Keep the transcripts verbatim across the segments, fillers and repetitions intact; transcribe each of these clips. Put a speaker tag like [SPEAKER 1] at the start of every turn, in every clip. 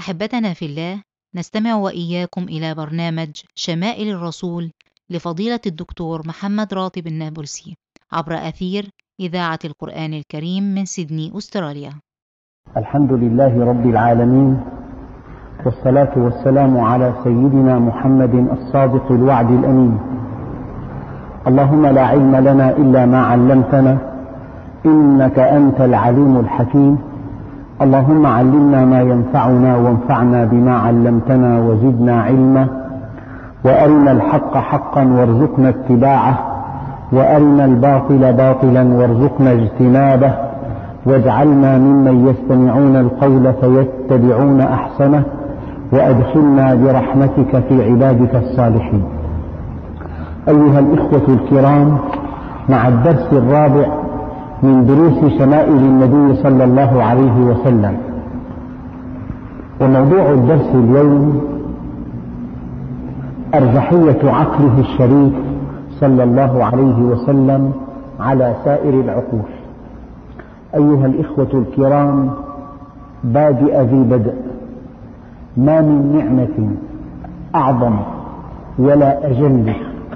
[SPEAKER 1] أحبتنا في الله، نستمع وإياكم إلى برنامج شمائل الرسول لفضيلة الدكتور محمد راتب النابلسي عبر أثير إذاعة القرآن الكريم من سيدني أستراليا.
[SPEAKER 2] الحمد لله رب العالمين، والصلاة والسلام على سيدنا محمد الصادق الوعد الأمين. اللهم لا علم لنا إلا ما علمتنا إنك أنت العليم الحكيم. اللهم علمنا ما ينفعنا وانفعنا بما علمتنا وزدنا علما، وأرنا الحق حقا وارزقنا اتباعه، وأرنا الباطل باطلا وارزقنا اجتنابه، واجعلنا ممن يستمعون القول فيتبعون أحسنه، وأدخلنا برحمتك في عبادك الصالحين. أيها الإخوة الكرام، مع الدرس الرابع من دروس شمائل النبي صلى الله عليه وسلم، وموضوع الدرس اليوم أرجحية عقله الشريف صلى الله عليه وسلم على سائر العقول. أيها الإخوة الكرام، بادئ ذي بدء، ما من نعمة أعظم ولا أجل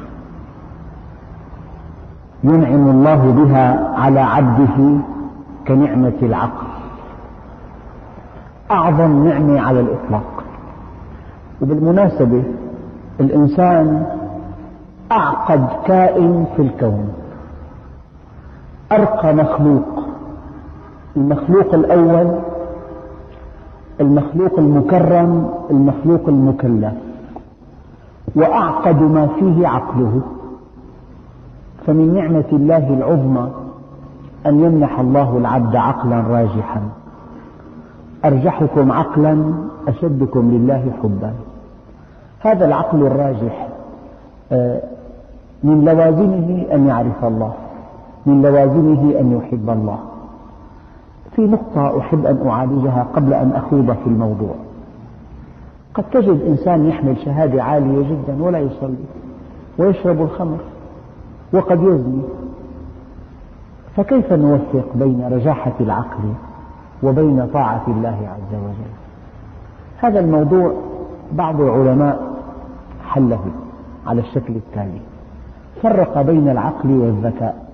[SPEAKER 2] ينعم الله بها على عبده كنعمة العقل. أعظم نعمة على الإطلاق. وبالمناسبة الإنسان أعقد كائن في الكون، أرقى مخلوق. المخلوق الأول المخلوق المكرم، المخلوق المكلف، وأعقد ما فيه عقله. فمن نعمة الله العظمى أن يمنح الله العبد عقلا راجحا. أرجحكم عقلا أشدكم لله حبا. هذا العقل الراجح من لوازمه أن يعرف الله، من لوازمه أن يحب الله. في نقطة أحب أن أعالجها قبل أن أخوض في الموضوع. قد تجد إنسان يحمل شهادة عالية جدا ولا يصلي، ويشرب الخمر، وقد يزني. فكيف نوفق بين رجاحة العقل وبين طاعة الله عز وجل؟ هذا الموضوع بعض العلماء حله على الشكل التالي: فرق بين العقل والذكاء.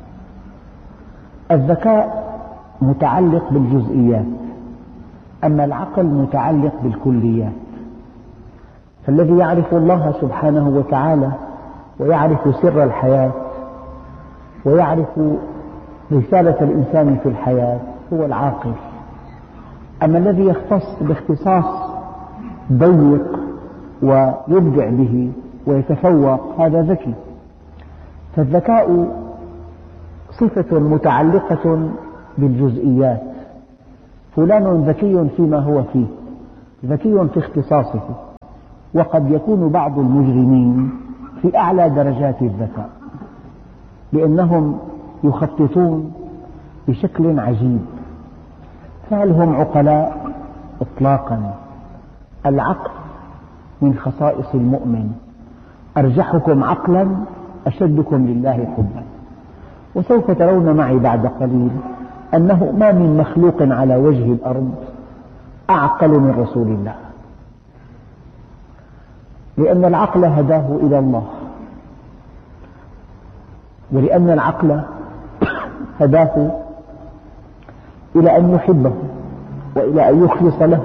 [SPEAKER 2] الذكاء متعلق بالجزئيات، أما العقل متعلق بالكليات. فالذي يعرف الله سبحانه وتعالى ويعرف سر الحياة ويعرف رسالة الإنسان في الحياة هو العاقل. أما الذي يختص باختصاص ضيق ويبدع به ويتفوق هذا ذكي. فالذكاء صفة متعلقة بالجزئيات. فلان ذكي فيما هو فيه، ذكي في اختصاصه. وقد يكون بعض المجرمين في أعلى درجات الذكاء، لأنهم يخططون بشكل عجيب. فهل هم عقلاء؟ إطلاقا. العقل من خصائص المؤمن. أرجحكم عقلا أشدكم لله حبا. وسوف ترون معي بعد قليل أنه ما من مخلوق على وجه الأرض أعقل من رسول الله، لأن العقل هداه إلى الله، ولأن العقل هداه إلى أن يحبه وإلى أن يخلص له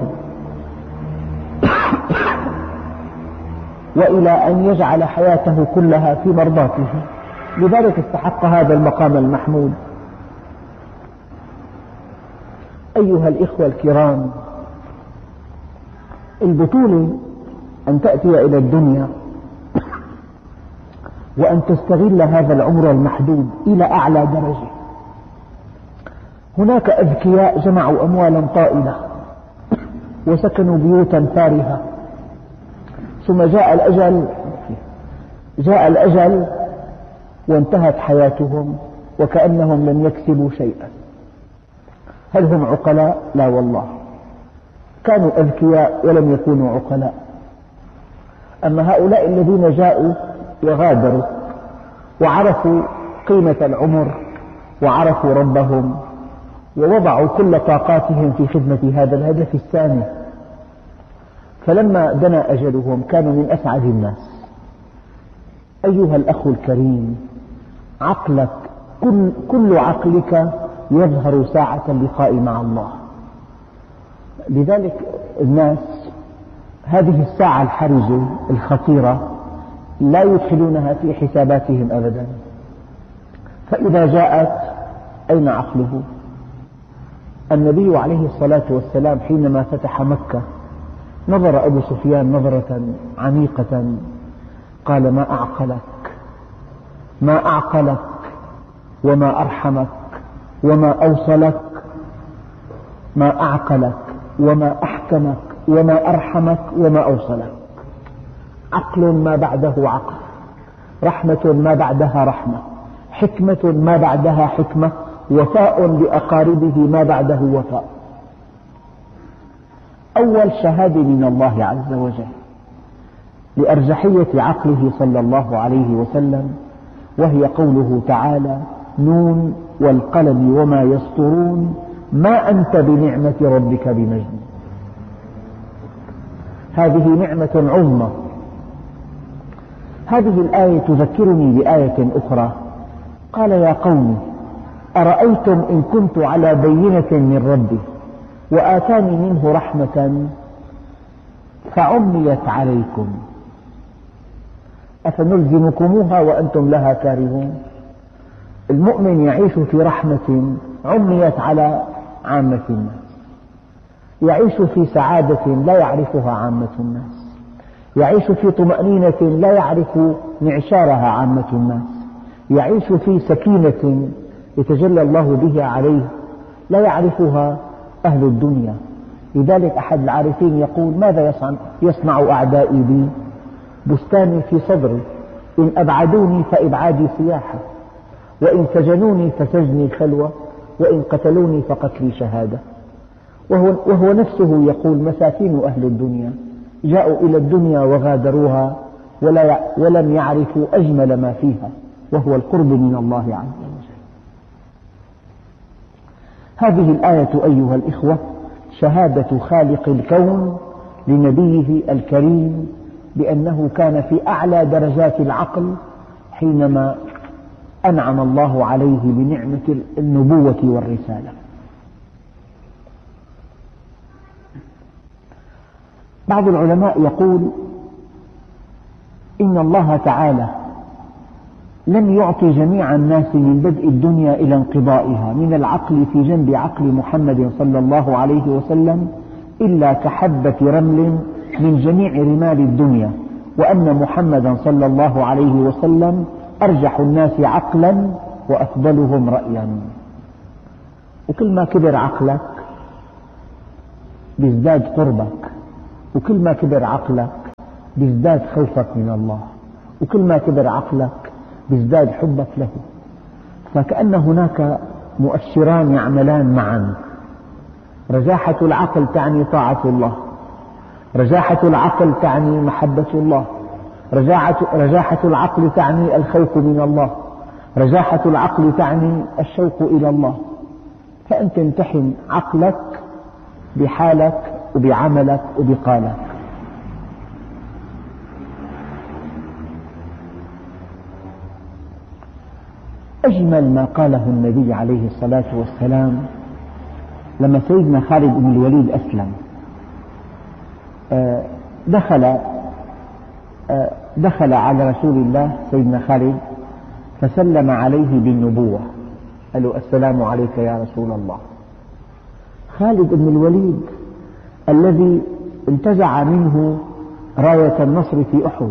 [SPEAKER 2] وإلى أن يجعل حياته كلها في مرضاته. لذلك استحق هذا المقام المحمود. أيها الإخوة الكرام، البطولة أن تأتي إلى الدنيا وأن تستغل هذا العمر المحدود إلى أعلى درجة. هناك أذكياء جمعوا أموالا طائلة وسكنوا بيوتا فارهة، ثم جاء الأجل جاء الأجل وانتهت حياتهم وكأنهم لم يكسبوا شيئا. هل هم عقلاء؟ لا والله، كانوا أذكياء ولم يكونوا عقلاء. أما هؤلاء الذين جاءوا وغادروا وعرفوا قيمة العمر وعرفوا ربهم ووضعوا كل طاقاتهم في خدمة هذا الهدف السامي، فلما دنا أجلهم كانوا من أسعد الناس. أيها الأخ الكريم، عقلك كل, كل عقلك يظهر ساعة اللقاء مع الله. لذلك الناس هذه الساعة الحرجة الخطيرة لا يدخلونها في حساباتهم أبدا، فإذا جاءت أين عقله؟ النبي عليه الصلاة والسلام حينما فتح مكة نظر أبو سفيان نظرة عميقة، قال: ما أعقلك ما أعقلك وما أرحمك وما أوصلك، ما أعقلك وما أحكمك وما أرحمك وما أوصلك. عقل ما بعده عقل، رحمة ما بعدها رحمة، حكمة ما بعدها حكمة، وفاء لأقاربه ما بعده وفاء. أول شهادة من الله عز وجل لأرجحية عقله صلى الله عليه وسلم، وهي قوله تعالى: نون والقلم وما يسطرون ما أنت بنعمة ربك بمجنون. هذه نعمة عظمى. هذه الآية تذكرني بآية أخرى، قال: يا قوم أرأيتم إن كنت على بينة من ربي وآتاني منه رحمة فعميت عليكم أفنلزمكموها وأنتم لها كارهون. المؤمن يعيش في رحمة عميت على عامة الناس، يعيش في سعادة لا يعرفها عامة الناس، يعيش في طمأنينة لا يعرف معشارها عامة الناس، يعيش في سكينة يتجلى الله بها عليه لا يعرفها أهل الدنيا. لذلك أحد العارفين يقول: ماذا يصنع أعدائي بي؟ بستاني في صدري، إن أبعدوني فإبعادي سياحة، وإن سجنوني فسجني خلوة، وإن قتلوني فقتلي شهادة. وهو, وهو نفسه يقول: مساكين أهل الدنيا جاءوا إلى الدنيا وغادروها ولا ولم يعرفوا أجمل ما فيها، وهو القرب من الله عز وجل. هذه الآية أيها الإخوة شهادة خالق الكون لنبيه الكريم بأنه كان في أعلى درجات العقل حينما أنعم الله عليه بنعمة النبوة والرسالة. بعض العلماء يقول إن الله تعالى لم يعطي جميع الناس من بدء الدنيا إلى انقضائها من العقل في جنب عقل محمد صلى الله عليه وسلم إلا كحبة رمل من جميع رمال الدنيا، وأن محمدا صلى الله عليه وسلم أرجح الناس عقلا وأفضلهم رأيا. وكل ما كبر عقلك بيزداد قربك، وكل ما كبر عقلك بيزداد خوفك من الله، وكل ما كبر عقلك بيزداد حبك له. فكأن هناك مؤشران يعملان معا. رجاحة العقل تعني طاعة الله، رجاحة العقل تعني محبة الله، رجاحة, رجاحة العقل تعني الخوف من الله، رجاحة العقل تعني الشوق إلى الله. فأنت امتحن عقلك بحالك وبعملك وبقالك. أجمل ما قاله النبي عليه الصلاة والسلام لما سيدنا خالد بن الوليد أسلم، دخل دخل على رسول الله سيدنا خالد فسلم عليه بالنبوة، قال له: السلام عليك يا رسول الله. خالد بن الوليد الذي انتزع منه راية النصر في أحد،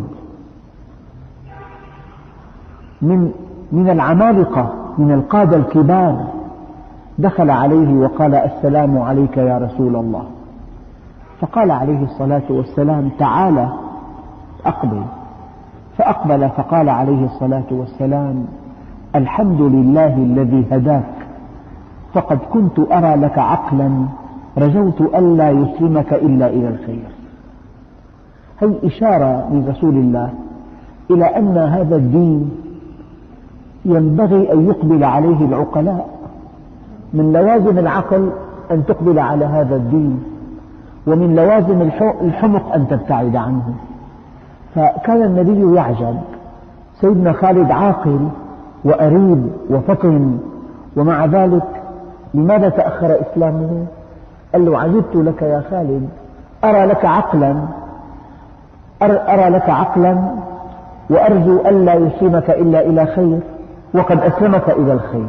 [SPEAKER 2] من من العمالقة، من القادة الكبار، دخل عليه وقال: السلام عليك يا رسول الله. فقال عليه الصلاة والسلام: تعالى أقبل. فأقبل فقال عليه الصلاة والسلام: الحمد لله الذي هداك، فقد كنت أرى لك عقلا رجوت ألا يسلمك إلا إلى الخير. هذه إشارة من رسول الله إلى أن هذا الدين ينبغي أن يقبل عليه العقلاء. من لوازم العقل أن تقبل على هذا الدين، ومن لوازم الحمق أن تبتعد عنه. فكان النبي يعجب، سيدنا خالد عاقل وأريب وفطن، ومع ذلك لماذا تأخر إسلامه؟ قال له: عجبت لك يا خالد، أرى لك عقلا أرى لك عقلا وأرجو ألا يسلمك إلا إلى خير، وقد أسلمك إلى الخير.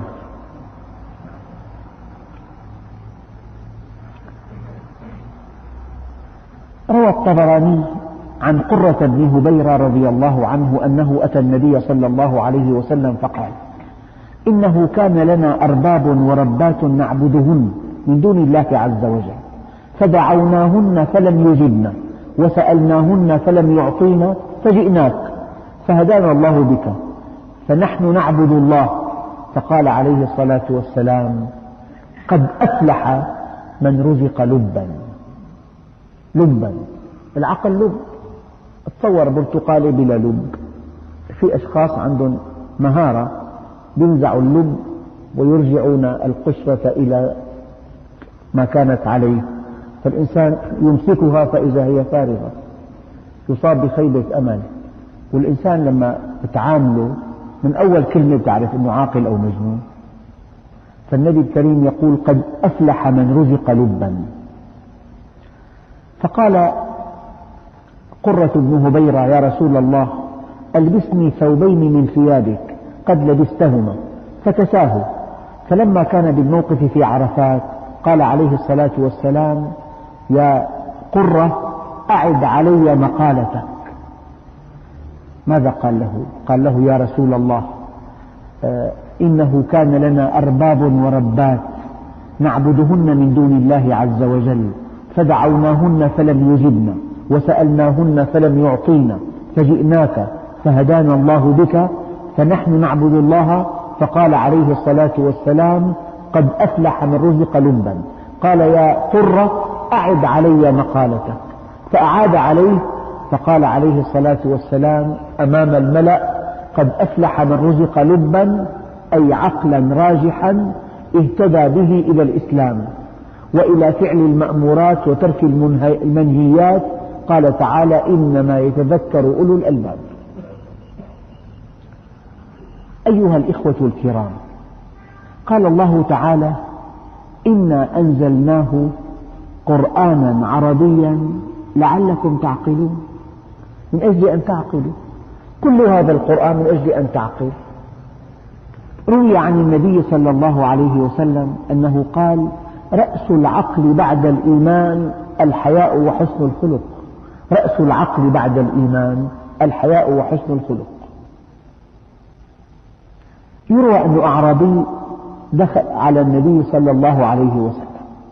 [SPEAKER 2] روى الطبراني عن قرة بن هبيرة رضي الله عنه أنه أتى النبي صلى الله عليه وسلم فقال: إنه كان لنا أرباب وربات نعبدهن من دون الله عز وجل، فدعوناهن فلم يجبن، وسألناهن فلم يعطينا، فجئناك فهدانا الله بك، فنحن نعبد الله. فقال عليه الصلاة والسلام: قد أفلح من رزق لبا. لبا، العقل لب. تصور برتقالة بلا لب. في أشخاص عندهم مهارة، ينزعوا اللب ويرجعون القشرة إلى ما كانت عليه، فالإنسان يمسكها فإذا هي فارغة، يصاب بخيبة أمل. والإنسان لما تعامله من أول كلمة تعرف أنه عاقل أو مجنون. فالنبي الكريم يقول: قد أفلح من رزق لبا. فقال قرة بن هبيرة: يا رسول الله، ألبسني ثوبين من ثيابك قد لبستهما، فكساه. فلما كان بالموقف في عرفات قال عليه الصلاة والسلام: يا قرة، أعد علي مقالتك. ماذا قال له؟ قال له: يا رسول الله، آه إنه كان لنا أرباب وربات نعبدهن من دون الله عز وجل، فدعوناهن فلم يجبن، وسألناهن فلم يعطينا، فجئناك فهدانا الله بك، فنحن نعبد الله. فقال عليه الصلاة والسلام: قد أفلح من رزق لبا. قال: يا قرة، أعد علي مقالتك. فأعاد عليه، فقال عليه الصلاة والسلام أمام الملأ: قد أفلح من رزق لبا، أي عقلا راجحا اهتدى به إلى الإسلام وإلى فعل المأمورات وترك المنهيات. قال تعالى: إنما يتذكر أولو الألباب. أيها الإخوة الكرام، قال الله تعالى: إنا أنزلناه قرآنا عربيا لعلكم تعقلون. من أجل أن تعقلوا، كل هذا القرآن من أجل أن تعقل. روي عن النبي صلى الله عليه وسلم أنه قال: رأس العقل بعد الإيمان الحياء وحسن الخلق. رأس العقل بعد الإيمان الحياء وحسن الخلق. يروى أن أعرابي دخل على النبي صلى الله عليه وسلم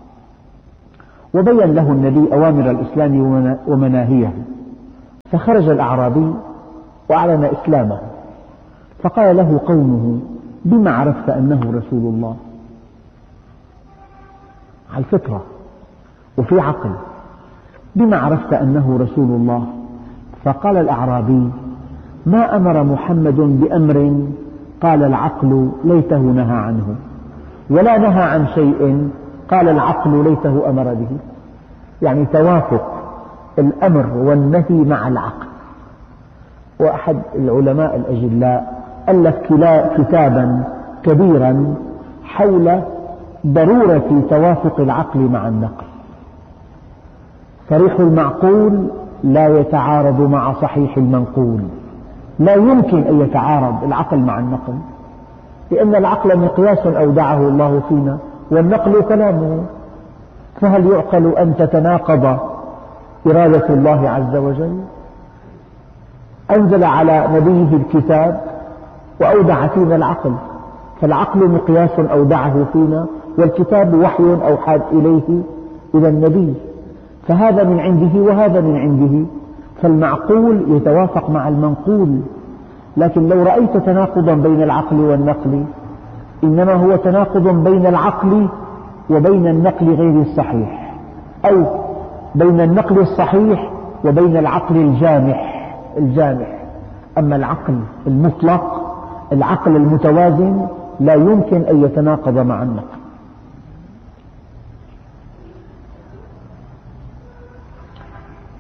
[SPEAKER 2] وبين له النبي أوامر الإسلام ومناهيه، فخرج الأعرابي وأعلن إسلامه، فقال له قومه: بما عرفت أنه رسول الله؟ على الفطرة وفي عقل، بما عرفت أنه رسول الله؟ فقال الأعرابي: ما أمر محمد بأمر قال العقل ليته نهى عنه، ولا نهى عن شيء قال العقل ليته أمر به. يعني توافق الأمر والنهي مع العقل. وأحد العلماء الأجلاء ألف كتابا كبيرا حول ضرورة توافق العقل مع النقل. صريح المعقول لا يتعارض مع صحيح المنقول، لا يمكن أن يتعارض العقل مع النقل، لأن العقل مقياس أودعه الله فينا، والنقل كلامه. فهل يعقل أن تتناقض إرادة الله عز وجل؟ أنزل على نبيه الكتاب وأودع فينا العقل، فالعقل مقياس أودعه فينا، والكتاب وحي أوحى إليه إلى النبي، فهذا من عنده وهذا من عنده، فالمعقول يتوافق مع المنقول. لكن لو رأيت تناقضا بين العقل والنقل، إنما هو تناقض بين العقل وبين النقل غير الصحيح، أو بين النقل الصحيح وبين العقل الجامح الجامح. أما العقل المطلق، العقل المتوازن، لا يمكن أن يتناقض مع النقل.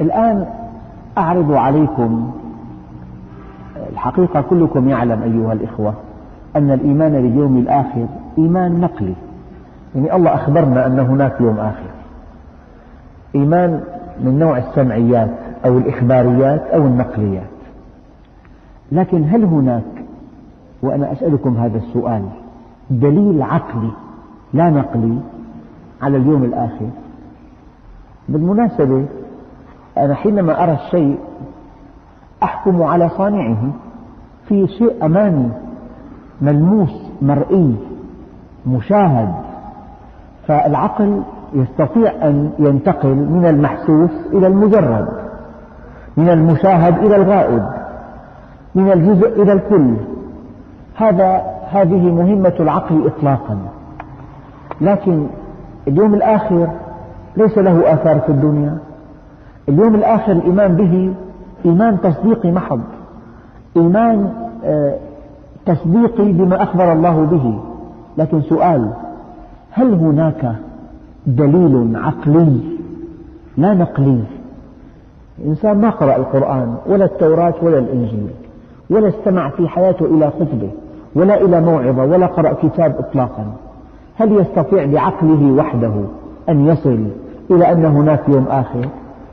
[SPEAKER 2] الآن أعرض عليكم، الحقيقة كلكم يعلم أيها الإخوة أن الإيمان باليوم الآخر إيمان نقلي، يعني الله أخبرنا أن هناك يوم آخر، إيمان من نوع السمعيات أو الإخباريات أو النقليات. لكن هل هناك، وأنا أسألكم هذا السؤال، دليل عقلي لا نقلي على اليوم الآخر؟ بالمناسبة أنا حينما أرى الشيء أحكم على صانعه، في شيء أمامي ملموس مرئي مشاهد، فالعقل يستطيع أن ينتقل من المحسوس إلى المجرد، من المشاهد إلى الغائب، من الجزء إلى الكل. هذا هذه مهمة العقل إطلاقا. لكن اليوم الآخر ليس له آثار في الدنيا. اليوم الآخر الإيمان به إيمان تصديقي محض، إيمان تصديقي بما أخبر الله به. لكن سؤال، هل هناك دليل عقلي لا نقلي؟ الإنسان ما قرأ القرآن ولا التوراة ولا الإنجيل، ولا استمع في حياته إلى خطبة ولا إلى موعظة ولا قرأ كتاب إطلاقا، هل يستطيع بعقله وحده أن يصل إلى أن هناك يوم آخر؟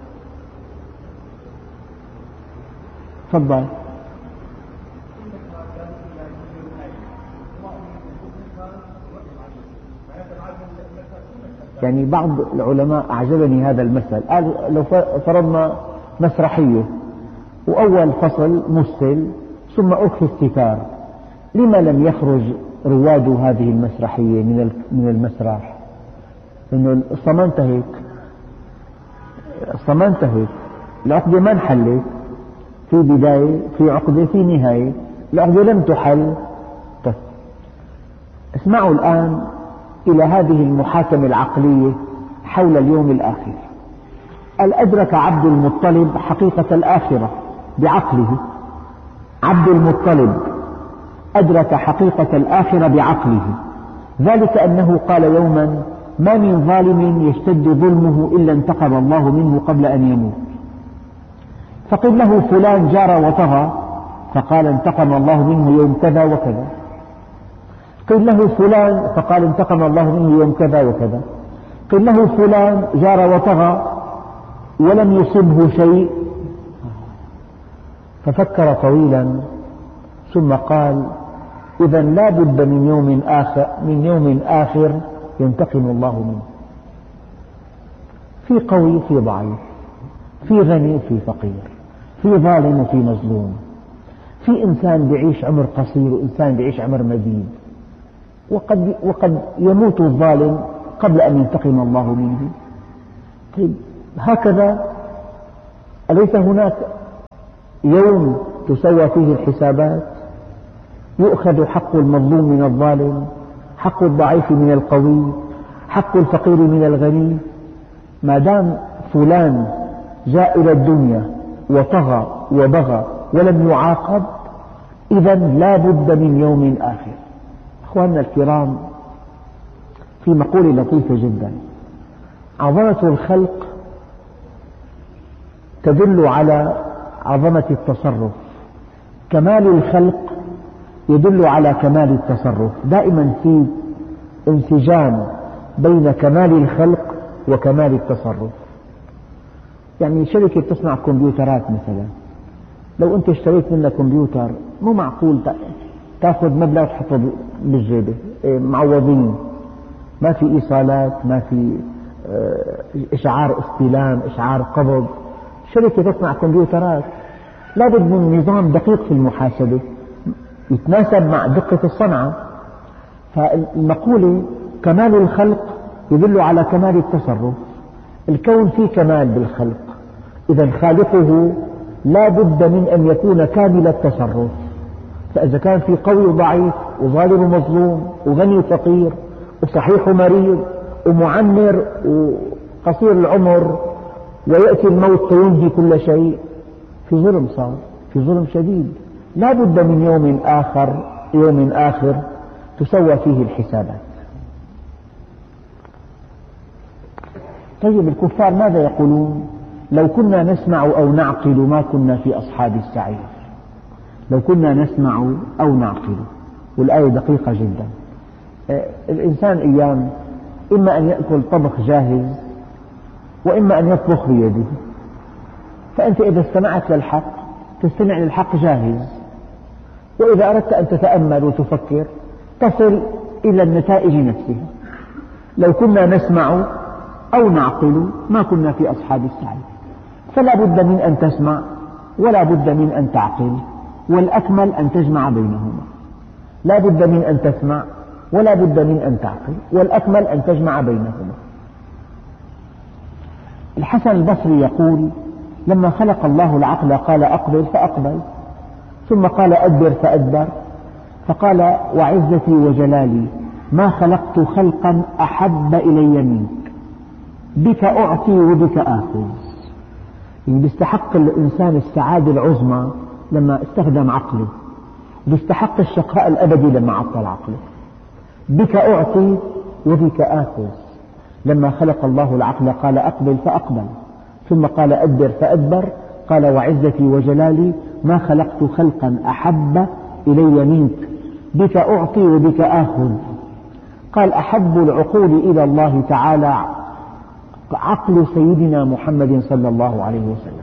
[SPEAKER 2] تفضل. يعني بعض العلماء أعجبني هذا المثل، قال لو فرضنا مسرحية وأول فصل مسل ثم أخفي الستار، لما لم يخرج رواد هذه المسرحية من المسرح؟ لأنه القصة ما انتهت، القصة ما انتهت، العقدة ما انحلت، في بداية في عقدة في نهاية، العقدة لم تحل. طيب اسمعوا الآن إلى هذه المحاكمة العقلية حول اليوم الآخر. قال أدرك عبد المطلب حقيقة الآخرة بعقله، عبد المطلب أدرك حقيقة الآخرة بعقله، ذلك أنه قال يوما: ما من ظالم يشتد ظلمه إلا انتقم الله منه قبل أن يموت. فقيل له: فلان جار وطغى، فقال: انتقم الله منه يوم كذا وكذا. قيل له: فلان، فقال: انتقم الله منه يوم كذا وكذا. قيل له: فلان جار وطغى ولم يصبه شيء. ففكر طويلا ثم قال: إذا لا بد من يوم آخر، من يوم آخر ينتقم الله منه. في قوي وفي ضعيف، في غني وفي فقير، في ظالم وفي مظلوم، في إنسان بيعيش عمر قصير وإنسان بيعيش عمر مديد، وقد, وقد يموت الظالم قبل أن ينتقم الله منه. طيب هكذا أليس هناك يوم تسوى فيه الحسابات؟ يؤخذ حق المظلوم من الظالم، حق الضعيف من القوي، حق الفقير من الغني. ما دام فلان جاء إلى الدنيا وطغى وبغى ولم يعاقب، إذا لا بد من يوم آخر. أخواننا الكرام، في مقولة لطيفة جدا: عظمة الخلق تدل على عظمة التصرف، كمال الخلق يدل على كمال التصرف. دائما في انسجام بين كمال الخلق وكمال التصرف. يعني شركة تصنع كمبيوترات مثلا، لو أنت اشتريت منها كمبيوتر مو معقول تأخذ مبلغ تحطه بالجيبة، معوضين، ما في إيصالات، ما في إشعار استلام، إشعار قبض. شركة تصنع كمبيوترات لابد من نظام دقيق في المحاسبة يتناسب مع دقة الصنعة. فالمقولة كمال الخلق يدل على كمال التصرف. الكون فيه كمال بالخلق، إذا خالقه لا بد من أن يكون كامل التصرف. فإذا كان في قوي وضعيف وظالم ومظلوم وغني وفقير وصحيح ومريض ومعمر وقصير العمر ويأتي الموت فينهي كل شيء، في ظلم صار، في ظلم شديد. لا بد من يوم آخر، يوم آخر تسوى فيه الحسابات. طيب الكفار ماذا يقولون؟ لو كنا نسمع أو نعقل ما كنا في أصحاب السعير. لو كنا نسمع أو نعقل، والآية دقيقة جدا. الإنسان أيام إما أن يأكل طبخ جاهز وإما أن يطبخ بيده، فأنت إذا استمعت للحق تستمع للحق جاهز، وإذا أردت أن تتأمل وتفكر تصل إلى النتائج نفسها. لو كنا نسمع أو نعقل ما كنا في أصحاب السعير، فلا بد من أن تسمع ولا بد من أن تعقل، والأكمل أن تجمع بينهما. لا بد من أن تسمع ولا بد من أن تعقل، والأكمل أن تجمع بينهما. الحسن البصري يقول: لما خلق الله العقل قال أقبل فأقبل، ثم قال أدبر فأدبر، فقال: وعزتي وجلالي ما خلقت خلقا أحب إلي منك، بك أعطي وبك آخذ. يعني بيستحق الإنسان السعادة العظمى لما استخدم عقله، وبيستحق الشقاء الأبدي لما عطل عقله. بك أعطي وبك آخذ. لما خلق الله العقل قال أقبل فأقبل، ثم قال أدبر فأدبر، قال: وعزتي وجلالي ما خلقت خلقا أحب إلي منك، بك أعطي وبك آخذ. قال: أحب العقول إلى الله تعالى عقل سيدنا محمد صلى الله عليه وسلم.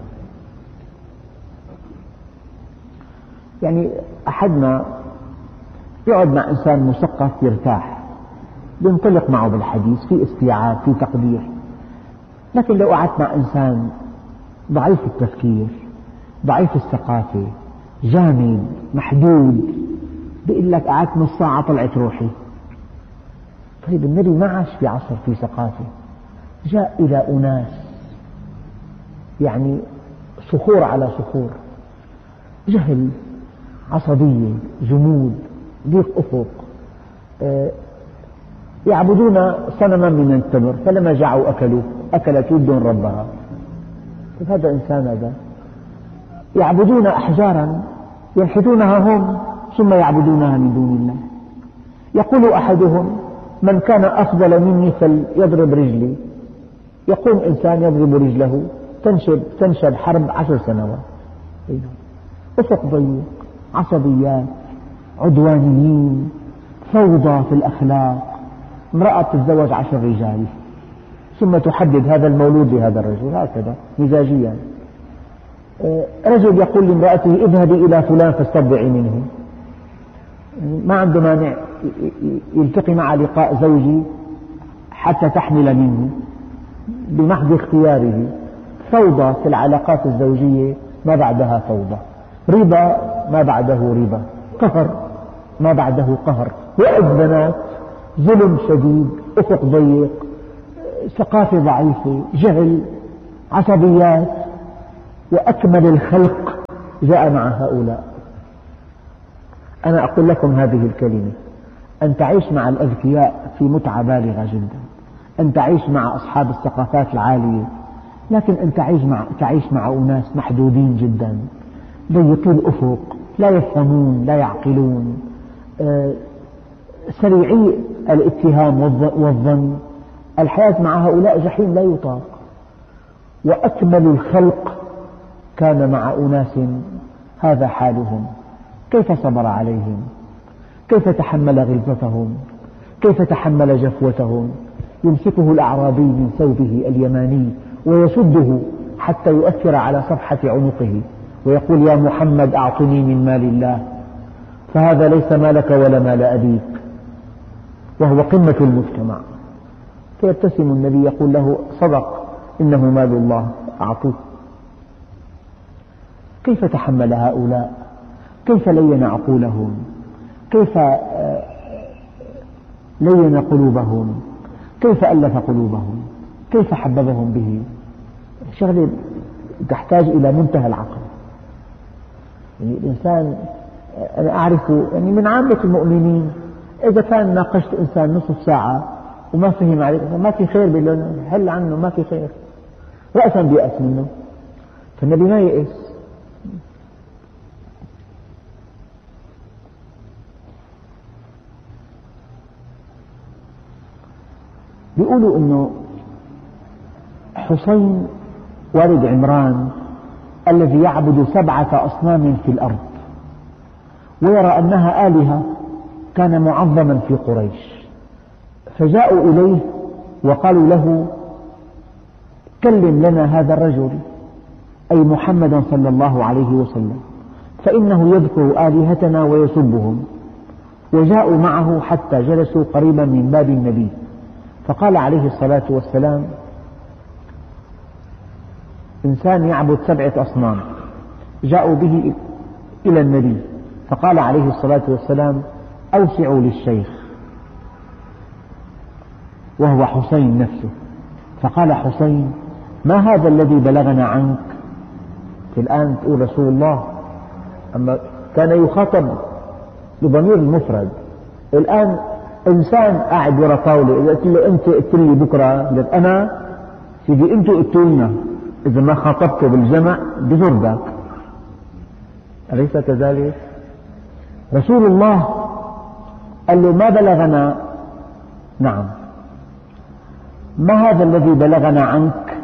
[SPEAKER 2] يعني أحدنا يقعد مع إنسان مثقف يرتاح، ينطلق معه بالحديث، في استيعاب، في تقدير. لكن لو قعدت مع إنسان ضعيف التفكير، ضعيف الثقافة، جامد، محدود، بيقول لك قعدت نص ساعة طلعت روحي. طيب النبي ما عاش في عصر في ثقافة، جاء إلى أناس يعني صخور على صخور، جهل، عصبية، جمود، ضيق أفق، يعبدون صنما من التمر، فلما جاعوا أكلوا أكلت ود ربها. هذا إنسان هذا. يعبدون أحجارا ينحتونها هم ثم يعبدونها من دون الله. يقول أحدهم: من كان أفضل مني فليضرب رجلي. يقوم إنسان يضرب رجله تنشب, تنشب حرب عشر سنوات. أفق ضيق، عصبيات، عدوانيين، فوضى في الأخلاق. امرأة تتزوج عشر رجال ثم تحدد هذا المولود لهذا الرجل، هكذا مزاجيا. رجل يقول لامرأته: اذهبي إلى فلان فاسترضعي منه. ما عنده مانع يلتقي مع لقاء زوجي حتى تحمل منه بمحض اختياره. فوضى في العلاقات الزوجية ما بعدها فوضى، ربا ما بعده ربا، قهر ما بعده قهر، وعد بنات، ظلم شديد، أفق ضيق، ثقافة ضعيفة، جهل، عصبيات. وأكمل الخلق جاء مع هؤلاء. أنا أقول لكم هذه الكلمة: أن تعيش مع الأذكياء في متعة بالغة جدا، أن تعيش مع أصحاب الثقافات العالية، لكن أن تعيش مع, تعيش مع أناس محدودين جدا، ضيقي الأفق، لا يفهمون، لا يعقلون، سريعي الاتهام والظن. الحياة مع هؤلاء جحيم لا يطاق. وأكمل الخلق كان مع أناس هذا حالهم. كيف صبر عليهم؟ كيف تحمل غلظتهم؟ كيف تحمل جفوتهم؟ يمسكه الأعرابي من ثوبه اليماني ويشده حتى يؤثر على صفحة عنقه ويقول: يا محمد أعطني من مال الله، فهذا ليس مالك ولا مال أبيك، وهو قمة المجتمع. فيبتسم النبي يقول له: صدق، إنه مال الله، أعطوه. كيف تحمل هؤلاء؟ كيف لين عقولهم؟ كيف لين قلوبهم؟ كيف ألف قلوبهم؟ كيف حببهم به؟ شغلة تحتاج إلى منتهى العقل. يعني الإنسان، أنا أعرف يعني من عامة المؤمنين، إذا كان ناقشت إنسان نصف ساعة وما فهم عليك ما في خير، بيقول له حل عنه، ما في خير، رأسا بيأس منه. فالنبي ما يئس. بيقولوا إنه حسين والد عمران الذي يعبد سبعة أصنام في الأرض ويرى أنها آلهة، كان معظما في قريش، فجاءوا إليه وقالوا له: كلم لنا هذا الرجل، أي محمدا صلى الله عليه وسلم، فإنه يذكر آلهتنا ويسبهم. وجاءوا معه حتى جلسوا قريبا من باب النبي، فقال عليه الصلاة والسلام: إنسان يعبد سبعة أصنام، جاءوا به إلى النبي، فقال عليه الصلاة والسلام: أوسعوا للشيخ، وهو حسين نفسه. فقال حسين: ما هذا الذي بلغنا عنك؟ الآن تقول رسول الله، أما كان يخاطب بضمير المفرد، الآن إنسان قاعد وراء طاولة، إذا قلت له أنت قلت لي بكرة، قلت أنا سيدي أنتوا قلتوا لنا، إذا ما خاطبته بالجمع بزردك، أليس كذلك؟ رسول الله قال له: ما بلغنا، نعم، ما هذا الذي بلغنا عنك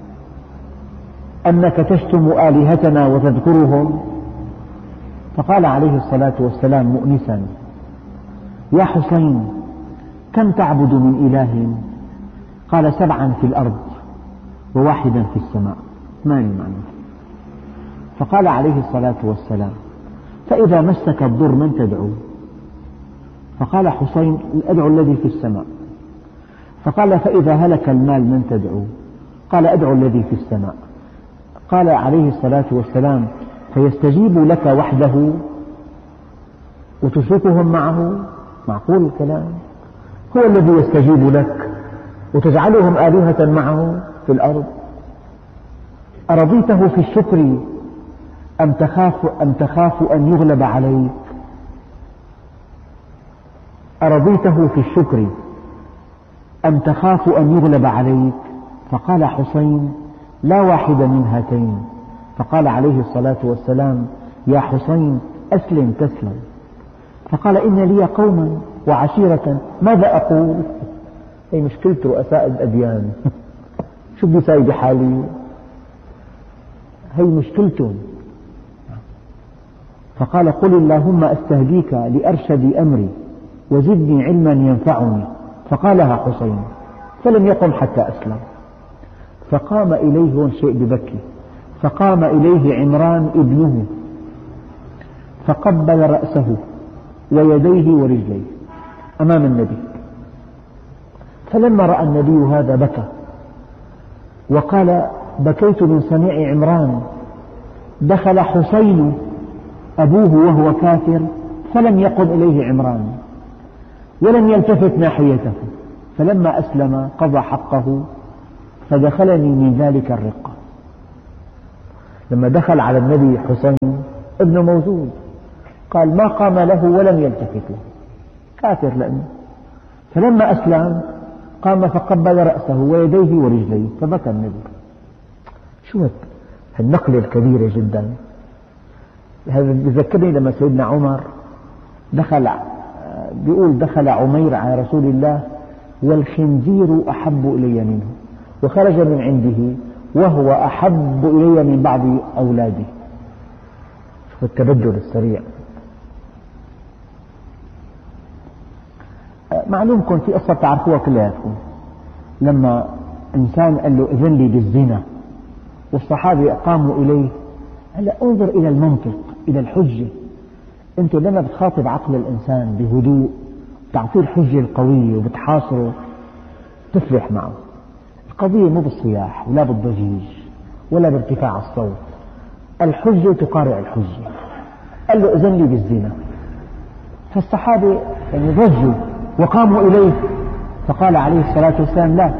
[SPEAKER 2] أنك تشتم آلهتنا وتذكرهم؟ فقال عليه الصلاة والسلام مؤنسا: يا حسين، كم تعبد من إله؟ قال: سبعا في الأرض وواحدا في السماء، ثمانية معنى. فقال عليه الصلاة والسلام: فإذا مسك الضر من تدعو؟ فقال حسين: أدعو الذي في السماء. فقال: فإذا هلك المال من تدعو؟ قال: أدعو الذي في السماء. قال عليه الصلاة والسلام: فيستجيب لك وحده وتشركهم معه؟ معقول الكلام؟ هو الذي يستجيب لك وتجعلهم آلهة معه في الأرض؟ أرضيته في الشكر أم تخاف أم تخاف أن يغلب عليك؟ أرضيته في الشكر أم تخاف أن يغلب عليك؟ فقال حسين: لا واحد من هاتين. فقال عليه الصلاة والسلام: يا حسين، أسلم تسلم. فقال: إن لي قوما وعشيرة، ماذا أقول؟ هي مشكلة رؤساء الأديان شو بدي ساوي بحالي؟ هي مشكلتهم. فقال: قل اللهم أستهديك لأرشد أمري وزدني علما ينفعني. فقالها حسين، فلم يقم حتى أسلم. فقام إليه، هون شيء ببكي، فقام إليه عمران ابنه فقبل رأسه ويديه ورجليه أمام النبي. فلما رأى النبي هذا بكى وقال: بكيت من صنيع عمران. دخل حسين أبوه وهو كافر، فلم يقم إليه عمران ولم يلتفت ناحيته. فلما أسلم قضى حقه، فدخلني من ذلك الرقة. لما دخل على النبي حسين ابنه موجود، قال: ما قام له ولم يلتفت له، كافر لأنه. فلما أسلم قام فقبل رأسه ويديه ورجليه، فبكى النبي. شو النقلة الكبيرة جدا. هذا يذكرني لما سيدنا عمر دخل، بيقول: دخل عمير على رسول الله والخنزير أحب إلي منه، وخرج من عنده وهو أحب إلي من بعض أولادي. شوف التبدل السريع. معلومكم في قصة تعرفوها كلياتكم، لما إنسان قال له: إذن لي بالزنا، والصحابة قاموا إليه. هلا انظر إلى المنطق، إلى الحجة. أنت لما بتخاطب عقل الإنسان بهدوء، تعطيه الحجة القوية وبتحاصره، تفلح معه. القضية مو بالصياح ولا بالضجيج ولا بارتفاع الصوت، الحجة تقارع الحجة. قال له: إذن لي بالزنا. فالصحابة يعني ضجوا وقاموا إليه، فقال عليه الصلاة والسلام: لا.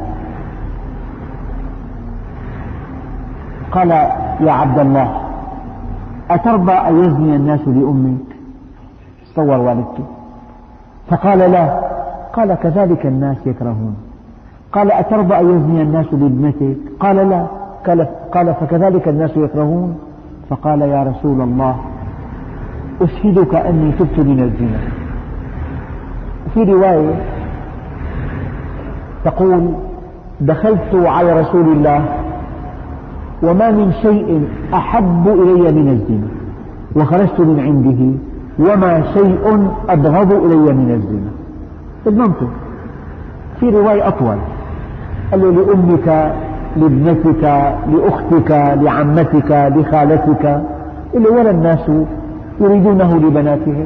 [SPEAKER 2] قال: يا عبد الله، أترضى أن يزني الناس بأمك؟ تصور والدته. فقال: لا. قال: كذلك الناس يكرهون. قال: أترضى أن يزني الناس بابنتك؟ قال: لا. قال: فكذلك الناس يكرهون. فقال: يا رسول الله، أشهدك أني تبت من الزنا. في رواية تقول: دخلت على رسول الله وما من شيء أحب إلي من الزنا، وخرجت من عنده وما شيء أبغض إلي من الزنا. المنطق. في رواية أطول، قال له لأمك، لابنتك، لأختك، لعمتك، لخالتك، قال له ولا الناس يريدونه لبناتهم.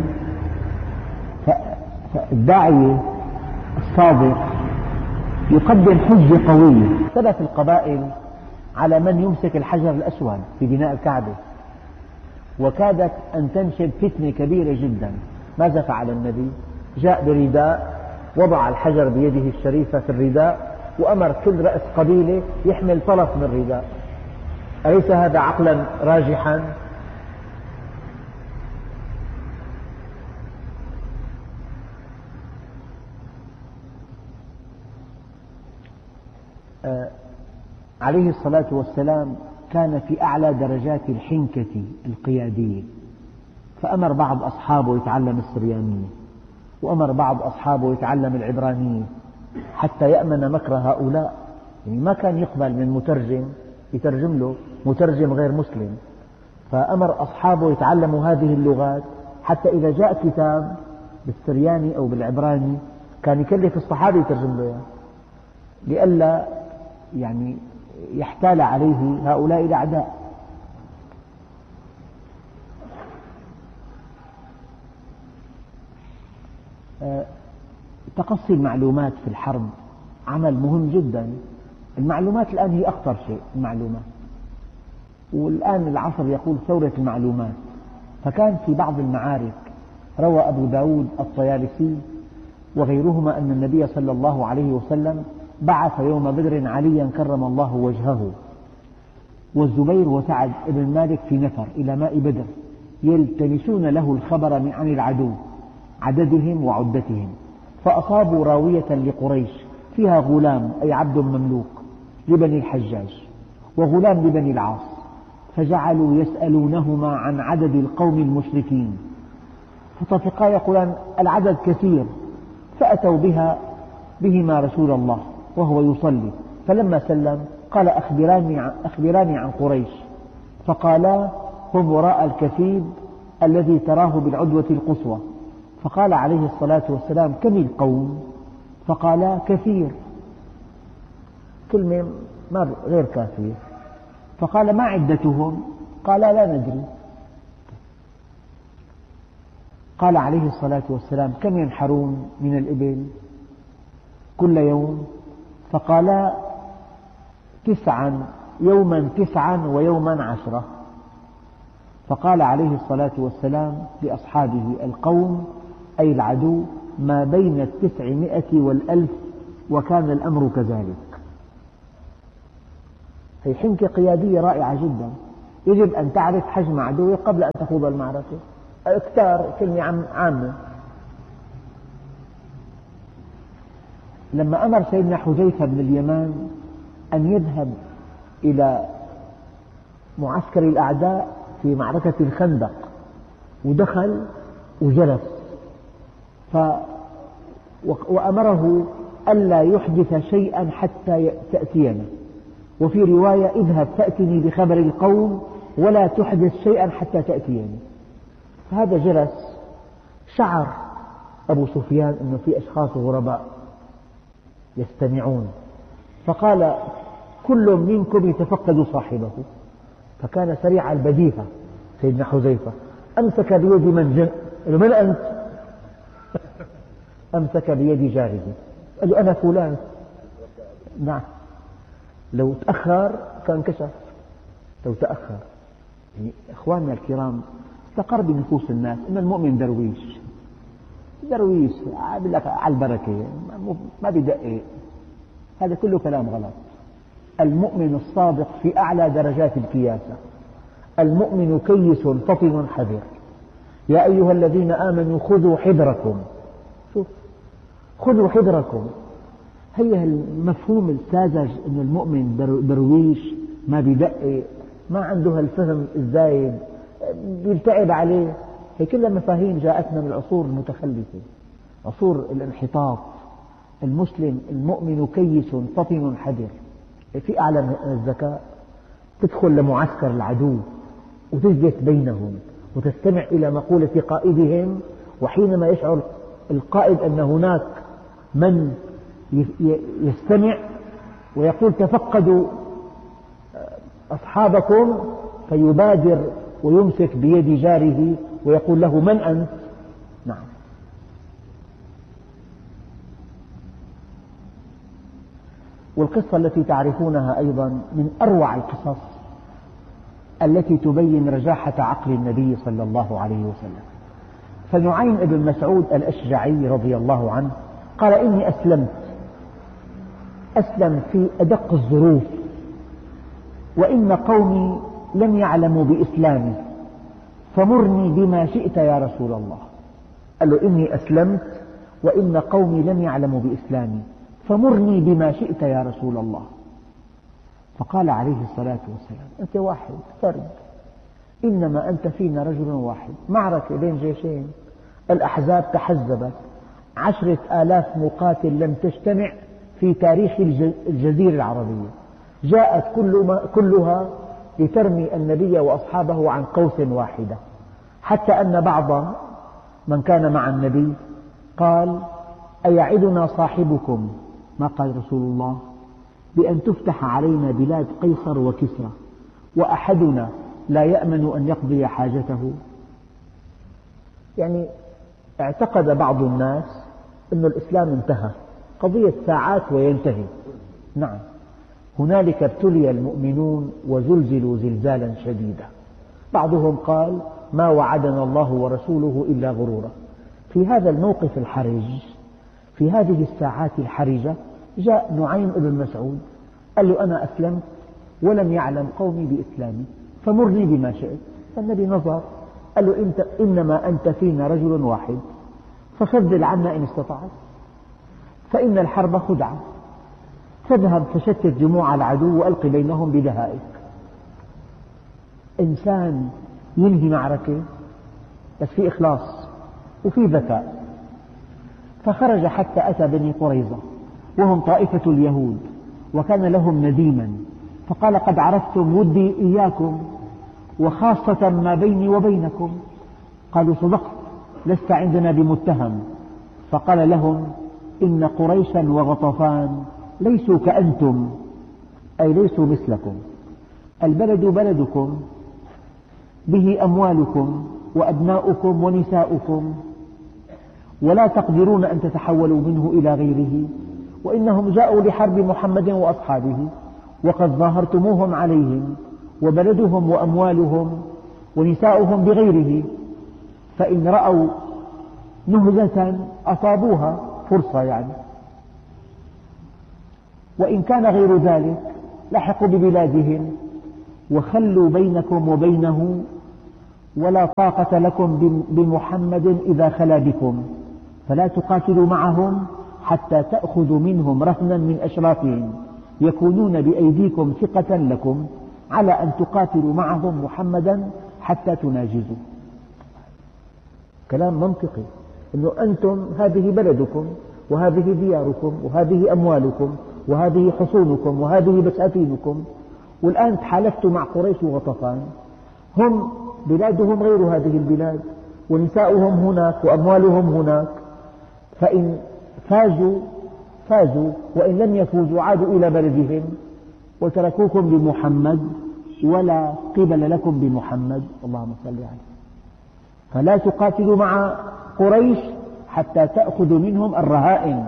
[SPEAKER 2] فالداعية الصادق يقدم حجة قوية. اختلف القبائل على من يمسك الحجر الأسود في بناء الكعبة، وكادت أن تنشب فتنة كبيرة جدا. ماذا فعل النبي؟ جاء برداء، وضع الحجر بيده الشريفة في الرداء، وأمر كل رأس قبيلة يحمل طرف من الرداء. أليس هذا عقلا راجحا؟ آه عليه الصلاة والسلام كان في أعلى درجات الحنكة القيادية، فأمر بعض أصحابه يتعلم السريانية، وأمر بعض أصحابه يتعلم العبرانية حتى يأمن مكر هؤلاء. يعني ما كان يقبل من مترجم يترجم له مترجم غير مسلم، فأمر أصحابه يتعلموا هذه اللغات حتى إذا جاء كتاب بالسرياني أو بالعبراني كان يكلف الصحابي يترجم له، لئلا يعني يحتال عليه هؤلاء الأعداء. تقصي المعلومات في الحرب عمل مهم جدا. المعلومات الآن هي أخطر شيء، المعلومات، والآن العصر يقول ثورة المعلومات. فكان في بعض المعارك، روى أبو داود الطيالسي وغيرهما أن النبي صلى الله عليه وسلم بعث يوم بدر عليا كرم الله وجهه والزبير وسعد بن مالك في نفر إلى ماء بدر يلتمسون له الخبر عن العدو، عددهم وعدتهم، فأصابوا راوية لقريش فيها غلام أي عبد مملوك لبني الحجاج وغلام لبني العاص، فجعلوا يسألونهما عن عدد القوم المشركين، فطفقا يقولان العدد كثير، فأتوا بها بهما رسول الله وهو يصلي، فلما سلم قال أخبراني عن, أخبراني عن قريش، فقالا هم وراء الكثيب الذي تراه بالعدوة القصوى. فقال عليه الصلاة والسلام كم القوم؟ فقالا كثير، كلمة ما غير كافية. فقال ما عدتهم؟ قالا لا ندري. قال عليه الصلاة والسلام كم ينحرون من الإبل كل يوم؟ فقالا تسعا، يوما تسعا ويوما عشرة. فقال عليه الصلاة والسلام لأصحابه القوم أي العدو ما بين التسعمائة والألف، وكان الأمر كذلك. هي حنكة قيادية رائعة جدا. يجب أن تعرف حجم عدوك قبل أن تخوض المعركة. اكتار كلمة عامة. لما أمر سيدنا حذيفة بن اليمان أن يذهب إلى معسكر الأعداء في معركة الخندق، ودخل وجلس، ف... وأمره ألا يحدث شيئا حتى تأتينا، وفي رواية اذهب فأتني بخبر القوم ولا تحدث شيئا حتى تأتيني. فهذا جلس، شعر أبو سفيان أنه في أشخاص غرباء يستمعون، فقال كل منكم يتفقد صاحبه، فكان سريع البديهة سيدنا حذيفة، أمسك بيد من جاء، قال له من أنت؟ أمسك بيد جاره، قال له أنا فلان. نعم، لو تأخر كان كشف، لو تأخر. يعني إخواننا الكرام، استقر بنفوس الناس أن المؤمن درويش، درويش يقول لك على البركة، ما بدقق. هذا كله كلام غلط. المؤمن الصادق في أعلى درجات الكياسة. المؤمن كيس فطن حذر. يا أيها الذين آمنوا خذوا حذركم. شوف، خذوا حذركم. هي المفهوم الساذج أن المؤمن درويش ما بدقق، ما عنده الفهم الزايد، بيلتعب عليه. هي كلها مفاهيم جاءتنا من العصور المتخلفة، عصور الانحطاط. المسلم المؤمن كيس فطن حذر. في أعلى من الذكاء؟ تدخل لمعسكر العدو وتجلس بينهم وتستمع إلى مقولة قائدهم، وحينما يشعر القائد أن هناك من يستمع ويقول تفقدوا أصحابكم، فيبادر ويمسك بيد جاره ويقول له من أنت؟ نعم. والقصة التي تعرفونها أيضا من أروع القصص التي تبين رجاحة عقل النبي صلى الله عليه وسلم. فنعيم بن مسعود الأشجعي رضي الله عنه قال إني أسلمت، أسلم في أدق الظروف، وإن قومي لم يعلموا بإسلامي فمرني بما شئت يا رسول الله. قال له إني أسلمت وإن قومي لم يعلموا بإسلامي فمرني بما شئت يا رسول الله. فقال عليه الصلاة والسلام أنت واحد فرد، إنما أنت فينا رجل واحد، معركة بين جيشين، الأحزاب تحزبت، عشرة آلاف مقاتل لم تجتمع في تاريخ الجزيرة العربية، جاءت كلها لترمي النبي وأصحابه عن قوس واحدة، حتى أن بعض من كان مع النبي قال أيعدنا صاحبكم، ما قال رسول الله، بأن تفتح علينا بلاد قيصر وكسرى وأحدنا لا يأمن أن يقضي حاجته؟ يعني اعتقد بعض الناس أن الإسلام انتهى، قضية ساعات وينتهي. نعم، هنالك ابتلي المؤمنون وزلزلوا زلزالا شديدا. بعضهم قال ما وعدنا الله ورسوله إلا غرورا. في هذا الموقف الحرج، في هذه الساعات الحرجة، جاء نعيم بن مسعود قال له أنا أسلمت ولم يعلم قومي بإسلامي فمرني بما شئت. فالنبي نظر قال له إنت إنما أنت فينا رجل واحد فخذل عنا إن استطعت، فإن الحرب خدعة، فاذهب فشتت جموع العدو وألق بينهم بدهائك. إنسان ينهي معركة بس في إخلاص وفي ذكاء. فخرج حتى أتى بني قريظة وهم طائفة اليهود وكان لهم نديما، فقال قد عرفتم ودي إياكم وخاصة ما بيني وبينكم. قالوا صدقت لست عندنا بمتهم. فقال لهم إن قريشا وغطفان ليسوا كأنتم، أي ليسوا مثلكم، البلد بلدكم به أموالكم وأبناؤكم ونساؤكم، ولا تقدرون أن تتحولوا منه إلى غيره، وإنهم جاءوا لحرب محمد وأصحابه وقد ظاهرتموهم عليهم، وبلدهم وأموالهم ونساؤهم بغيره، فإن رأوا نهزة أصابوها، فرصة يعني، وإن كان غير ذلك لحقوا ببلادهم وخلوا بينكم وبينه، ولا طاقة لكم بمحمد إذا خلا بكم، فلا تقاتلوا معهم حتى تأخذوا منهم رهنا من أشرافهم يكونون بأيديكم ثقة لكم على أن تقاتلوا معهم محمدا حتى تناجزوا. كلام منطقي، أنه أنتم هذه بلدكم وهذه دياركم وهذه أموالكم وهذه حصونكم وهذه بساتينكم، والآن تحالفتوا مع قريش وغطفان، هم بلادهم غير هذه البلاد ونساؤهم هناك وأموالهم هناك، فإن فازوا فازوا وإن لم يفوزوا عادوا إلى بلدهم وتركوكم بمحمد ولا قبل لكم بمحمد، اللهم صل عليه. فلا تقاتلوا مع قريش حتى تأخذوا منهم الرهائن.